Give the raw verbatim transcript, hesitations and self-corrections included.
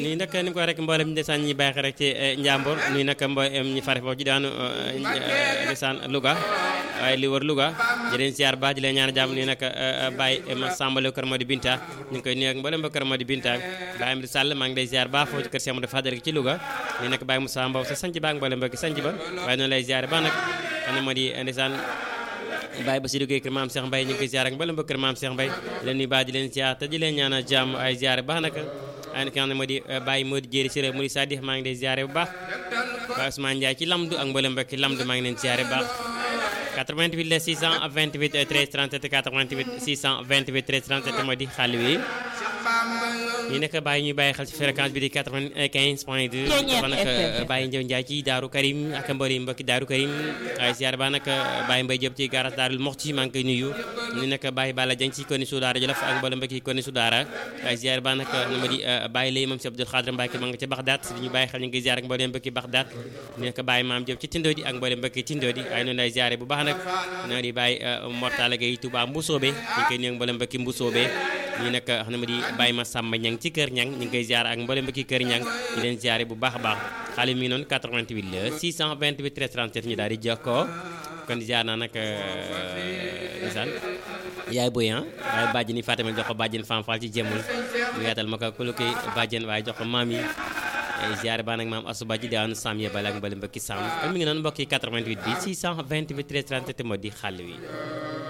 nuyu nag ni mu ko rek mboolem ndeysaan ñi bàyyi xel rek ci Njàmbur nuyu nag mboolem ñi fare foofu ci daanu ndeysaan Louga waaye li wër Louga di leen ziar baax di leen ñaan jàmm nuyu nag Baye Sambale Kër Madi Binta ñu ngi koy nuyu ak mboolem ba Kër Madi Binta Baye Amadou Sall maa ngi lay ziar baax foofu ci kër Cheikh Amadou Fadel ci Louga nuyu nag Baye Moussa Mbow sa sanc ba ak mboolem ba ki sanc ba waaye noonu lay ziar baax nag xam ne moo di ndeysaan Baye Bassirou Gueye kër Maam Cheikh Mbaye ñu ngi koy ziar ak mboolem ba kër Maam Cheikh Mbaye leen nuyu baax di leen ziar te di leen ñaan jàmm ay ziar baax nag ay ki nga xam ne moo di Baye Modou Jéeri Siré Mouride Sadikh maa ngi lay ziare bu baax Baye Ousmane Ndiaye ci Lamdu ak mboolem mbokki Lamdu maa ngi leen ziare bu baax quatre-vingt-huit le six cent vingt-huit treize trente-sept quatre-vingt-huit six cent vingt-huit treize trente-sept moo di xàll wi ñi nekk bàyyi ñuy bàyyi xel ci fréquence bi di quatre-vingt-quinze point deux dafa nag Baye Ndiaw Ndiaye ci Daaru Karim ak mbori mbokki Daaru Karim ay ziare ba nag Baye Mbaye Diop ci garage Daarul Moxti maa ngi koy nuyu ñu nekk Baye Balla Dieng ci koni Sudaara Jolof ak mboolem mbokki koni Sudaara ay ziare ba nag na ma di Baye lay moom si Abdou Khadre Mbacke ma nga ca Baxdaat di ñu bàyyi xel ñu ngi ziare ak mboolem mbokki Baxdaat ñu nekk Baye Maam Diop ci Tindodi ak mboolem mbokki Tindodi ay noonu lay ziare bu baax nag na di Baye Mortala Gueye Touba Mbusoobe ñu koy nuyu ak mboolem mbokki Mbusoobe ñu nekk xam ne ma di Baye Massamba Ñang ci kër Ñang ñu ngi koy ziare ak mboolem mbokki kër Ñang di leen ziare bu baax a baax xale mi ngi noonu quatre-vingt-huit la six cent vingt-huit treize trente-sept ñu daal di jokkoo kon ziar naa nag ndeysaan yaay boy ah waaye bàjjen yi Fatima jox ko bàjjen Fam Fall ci jëmul mu yaatal ma ko ku lu koy bàjjen waaye jox ko maam yi ziare ba nag maam Assou Badji daan Sam Yebal ak mboolem mbokki Sam kon mi ngi noonu mbokki quatre-vingt-huit bi six cent vingt-huit treize trente-sept moo di xàll wi